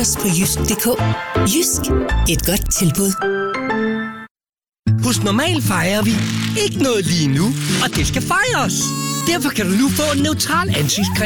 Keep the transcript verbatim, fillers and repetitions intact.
på jysk punktum d k. Jysk. Et godt tilbud. Hos Normal fejrer vi ikke noget lige nu, og det skal fejres. Derfor kan du nu få en neutral ansigtscreme